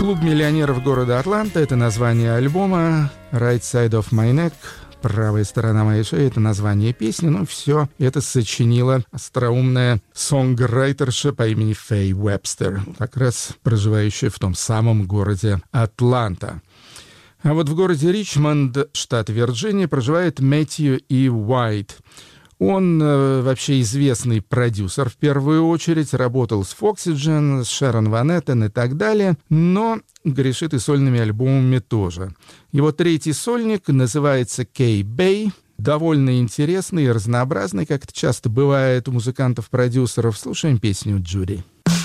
«Клуб миллионеров города Атланта» — это название альбома, «Right Side of My Neck» — «Правая сторона моей шеи» — это название песни. Ну, все это сочинила остроумная сонграйтерша по имени Фэй Уэбстер, как раз проживающая в том самом городе Атланта. А вот в городе Ричмонд, штат Вирджиния, проживает Мэтью И. Уайт. Он вообще известный продюсер в первую очередь, работал с Foxygen, с Шерон Ван Эттен и так далее, но грешит и сольными альбомами тоже. Его третий сольник называется K-Bay, довольно интересный и разнообразный, как это часто бывает у музыкантов-продюсеров. Слушаем песню «Джуди».